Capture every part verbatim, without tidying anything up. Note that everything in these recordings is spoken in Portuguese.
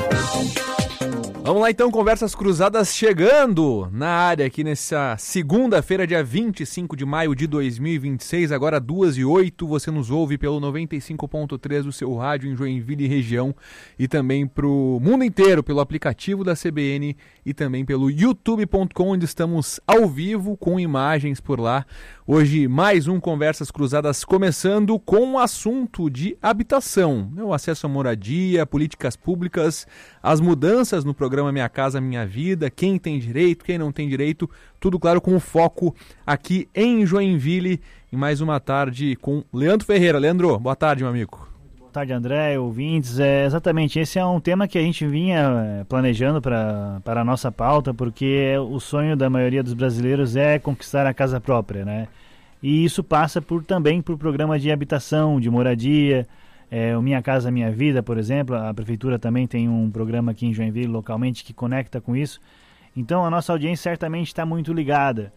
Vamos lá então, Conversas Cruzadas chegando na área aqui nessa segunda-feira, dia vinte e cinco de maio de dois mil e vinte e seis, agora duas e oito, você nos ouve pelo noventa e cinco ponto três do seu rádio em Joinville e região e também para o mundo inteiro pelo aplicativo da C B N e também pelo youtube ponto com, onde estamos ao vivo com imagens por lá. Hoje mais um Conversas Cruzadas começando com o assunto de habitação, o acesso à moradia, políticas públicas, as mudanças no programa Minha Casa Minha Vida, quem tem direito, quem não tem direito, tudo claro com o foco aqui em Joinville, em mais uma tarde com Leandro Ferreira. Leandro, boa tarde, meu amigo. Boa tarde, André, ouvintes. É, exatamente, esse é um tema que a gente vinha planejando para para a nossa pauta, porque o sonho da maioria dos brasileiros é conquistar a casa própria, né? E isso passa por, também por programa de habitação, de moradia. É, o Minha Casa Minha Vida, por exemplo, a prefeitura também tem um programa aqui em Joinville localmente que conecta com isso. Então a nossa audiência certamente está muito ligada.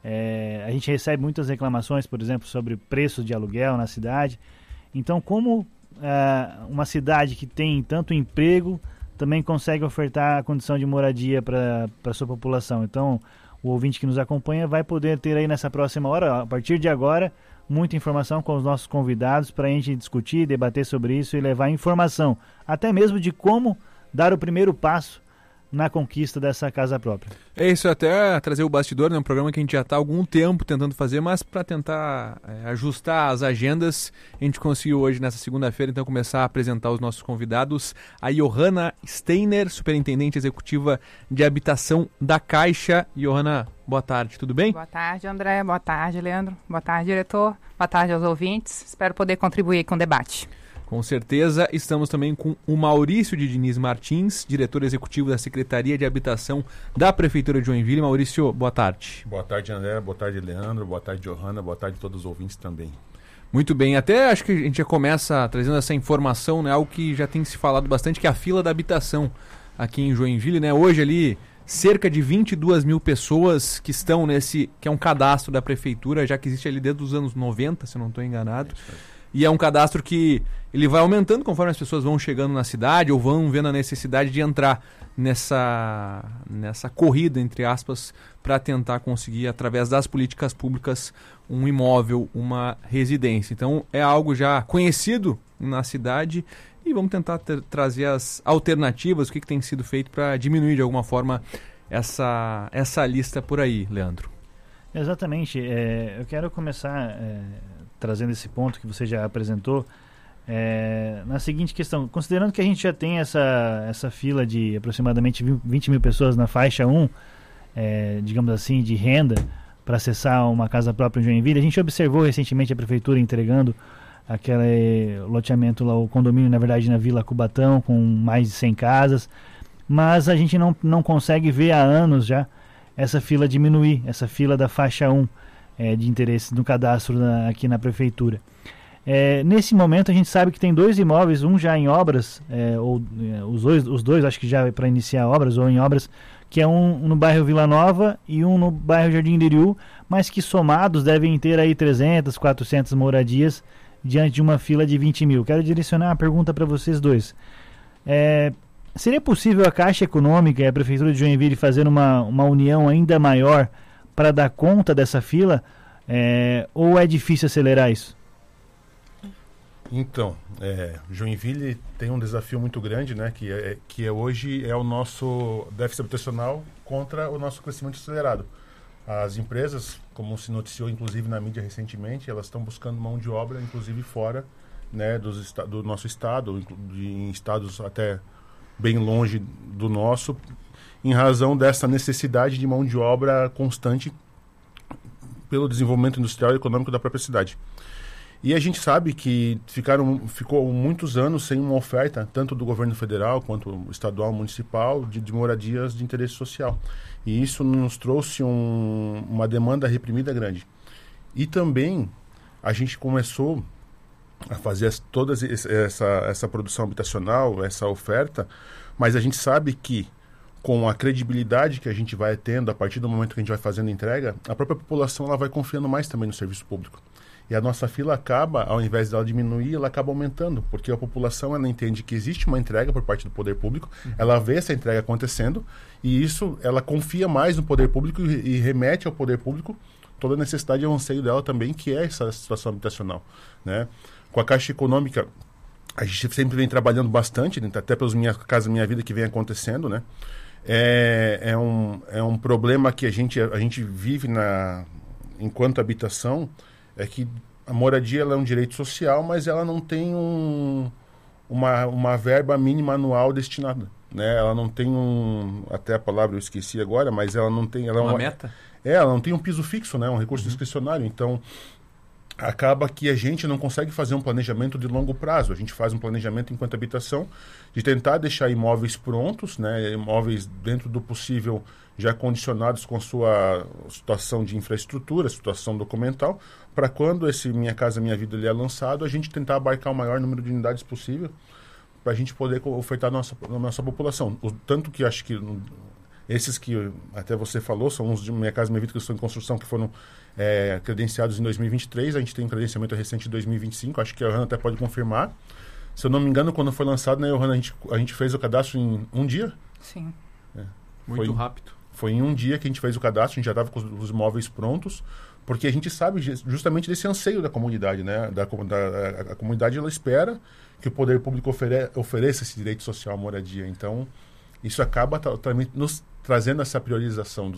É, a gente recebe muitas reclamações, por exemplo, sobre preços de aluguel na cidade. Então, como é, uma cidade que tem tanto emprego também consegue ofertar a condição de moradia para a sua população? Então, o ouvinte que nos acompanha vai poder ter aí nessa próxima hora, a partir de agora, muita informação com os nossos convidados para a gente discutir, debater sobre isso e levar informação, até mesmo de como dar o primeiro passo na conquista dessa casa própria. É isso, até trazer o bastidor, né, um programa que a gente já está há algum tempo tentando fazer, mas para tentar é, ajustar as agendas, a gente conseguiu hoje, nessa segunda-feira, então começar a apresentar os nossos convidados, a Johanna Steiner, superintendente executiva de habitação da Caixa. Johanna, boa tarde, tudo bem? Boa tarde, André, boa tarde, Leandro, boa tarde, diretor, boa tarde aos ouvintes, espero poder contribuir com o debate. Com certeza, estamos também com o Maurício de Diniz Martins, diretor executivo da Secretaria de Habitação da Prefeitura de Joinville. Maurício, boa tarde. Boa tarde, André, boa tarde, Leandro, boa tarde, Johanna, boa tarde a todos os ouvintes também. Muito bem, até acho que a gente já começa trazendo essa informação, né, algo que já tem se falado bastante, que é a fila da habitação aqui em Joinville, né, hoje ali cerca de vinte e duas mil pessoas que estão nesse, que é um cadastro da Prefeitura, já que existe ali desde os anos noventa, se eu não estou enganado. E é um cadastro que ele vai aumentando conforme as pessoas vão chegando na cidade ou vão vendo a necessidade de entrar nessa, nessa corrida, entre aspas, para tentar conseguir, através das políticas públicas, um imóvel, uma residência. Então, é algo já conhecido na cidade e vamos tentar ter, trazer as alternativas, o que, que tem sido feito para diminuir, de alguma forma, essa, essa lista por aí, Leandro. Exatamente. É, eu quero começar... É... trazendo esse ponto que você já apresentou, é, na seguinte questão, considerando que a gente já tem essa, essa fila de aproximadamente vinte mil pessoas na faixa um, é, digamos assim, de renda, para acessar uma casa própria em Joinville, a gente observou recentemente a prefeitura entregando aquele loteamento lá, o condomínio, na verdade, na Vila Cubatão, com mais de cem casas, mas a gente não, não consegue ver há anos já essa fila diminuir, essa fila da faixa um, É, de interesse no cadastro na, aqui na prefeitura. É, nesse momento a gente sabe que tem dois imóveis, um já em obras, é, ou é, os, dois, os dois acho que já para iniciar obras ou em obras, que é um no bairro Vila Nova e um no bairro Jardim Liriú, mas que somados devem ter aí trezentas, quatrocentas moradias diante de uma fila de vinte mil. Quero direcionar uma pergunta para vocês dois. É, seria possível a Caixa Econômica e a Prefeitura de Joinville fazer uma, uma união ainda maior para dar conta dessa fila, é, ou é difícil acelerar isso? Então, é, Joinville tem um desafio muito grande, né, que, é, que é hoje é o nosso déficit habitacional contra o nosso crescimento acelerado. As empresas, como se noticiou inclusive na mídia recentemente, elas estão buscando mão de obra, inclusive fora, né, dos, do nosso estado, de, em estados até bem longe do nosso, em razão dessa necessidade de mão de obra constante pelo desenvolvimento industrial e econômico da própria cidade. E a gente sabe que ficaram, ficou muitos anos sem uma oferta, tanto do governo federal quanto estadual, municipal, de, de moradias de interesse social. E isso nos trouxe um, uma demanda reprimida grande. E também a gente começou a fazer as, toda essa, essa produção habitacional, essa oferta, mas a gente sabe que com a credibilidade que a gente vai tendo a partir do momento que a gente vai fazendo a entrega, a própria população ela vai confiando mais também no serviço público. E a nossa fila acaba, ao invés dela diminuir, ela acaba aumentando, porque a população ela entende que existe uma entrega por parte do poder público, uhum. ela vê essa entrega acontecendo, e isso ela confia mais no poder público e, e remete ao poder público toda a necessidade e o anseio dela também, que é essa situação habitacional, né? Com a Caixa Econômica, a gente sempre vem trabalhando bastante, né? Até pelas minhas Casa Minha Vida que vem acontecendo, né? É, é, um, é um problema que a gente, a gente vive na, enquanto habitação, é que a moradia ela é um direito social, mas ela não tem um, uma, uma verba mínima anual destinada, né? Ela não tem um... Até a palavra eu esqueci agora, mas ela não tem... Ela uma, é uma meta? É, ela não tem um piso fixo, né? Um recurso uhum. discricionário. Então, acaba que a gente não consegue fazer um planejamento de longo prazo. A gente faz um planejamento enquanto habitação de tentar deixar imóveis prontos, né? Imóveis dentro do possível já condicionados com sua situação de infraestrutura, situação documental, para quando esse Minha Casa Minha Vida ele é lançado, a gente tentar abarcar o maior número de unidades possível para a gente poder ofertar a nossa, a nossa população. O, tanto que acho que esses que até você falou, são uns de Minha Casa Minha Vida que estão em construção, que foram é, credenciados em dois mil e vinte e três, a gente tem um credenciamento recente em dois mil e vinte e cinco, acho que a Johanna até pode confirmar. Se eu não me engano, quando foi lançado, né, Johanna, a gente, a gente fez o cadastro em um dia? Sim. É, muito foi, rápido. Foi em um dia que a gente fez o cadastro, a gente já estava com os, os imóveis prontos, porque a gente sabe justamente desse anseio da comunidade, né? Da, da, a, a comunidade ela espera que o poder público ofere, ofereça esse direito social à moradia. Então, isso acaba também nos trazendo essa priorização